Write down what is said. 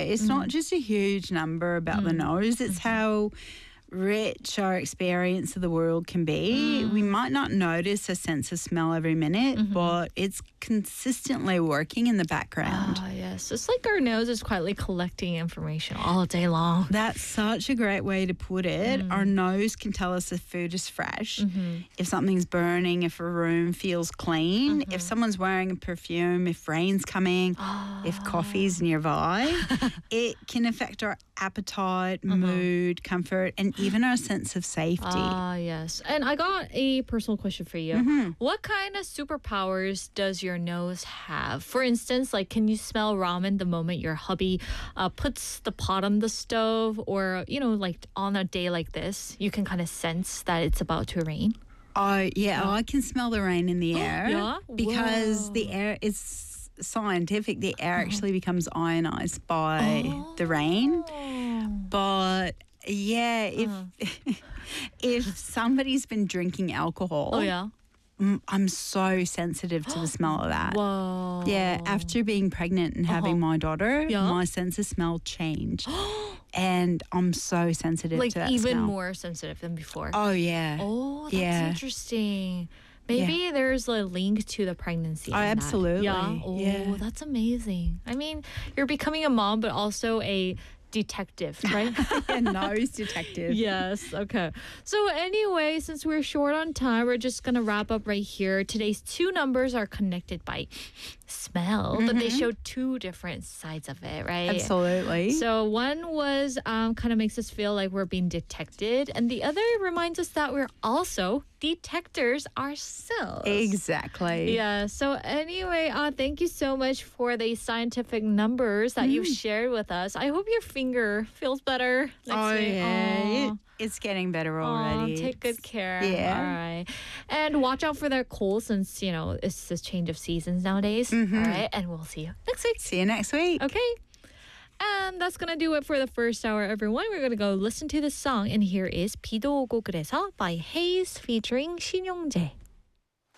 it's not just a huge number about the nose, it's how rich our experience of the world can be. We might not notice a sense of smell every minute, but it's consistently working in the background. Ah, yes. It's like our nose is quietly collecting information all day long. That's such a great way to put it. Our nose can tell us if food is fresh, if something's burning, if a room feels clean, if someone's wearing a perfume, if rain's coming, if coffee's nearby. It can affect our appetite, mood, comfort, and even our sense of safety. Ah, yes. And I got a personal question for you. What kind of superpowers does your nose have? For instance, like, can you smell ramen the moment your hubby puts the pot on the stove? Or, you know, like on a day like this, you can kind of sense that it's about to rain? Oh, yeah. Oh, I can smell the rain in the air. Yeah? Because the air is scientific. The air actually becomes ionized by the rain. But yeah, if somebody's been drinking alcohol, Oh, yeah. I'm so sensitive to the smell of that. Whoa. Yeah, after being pregnant and having my daughter, Yeah. my sense of smell changed. And I'm so sensitive Like to that even smell. more sensitive than before. Oh, yeah. Oh, that's Yeah. interesting. Maybe there's a link to the pregnancy. Oh, in that. absolutely. Yeah. Oh, Yeah. that's amazing. I mean, you're becoming a mom, but also a detective, right? A nose detective. Yes. Okay. So anyway, since we're short on time, we're just going to wrap up right here. Today's two numbers are connected by smell, but they show two different sides of it, right? Absolutely. So one was kind of makes us feel like we're being detected, and the other reminds us that we're also detectors ourselves. Exactly. Yeah. So anyway, thank you so much for the scientific numbers that you've shared with us. I hope your finger feels better next week. Yeah. Aw. It's getting better Aw, already. take good care. Yeah. All right. And watch out for that cold since, you know, it's this change of seasons nowadays. All right. And we'll see you next week. See you next week. Okay. And that's going to do it for the first hour, everyone. We're going to go listen to this song. And here is 비도 오고 그래서 by Haze featuring 신용재.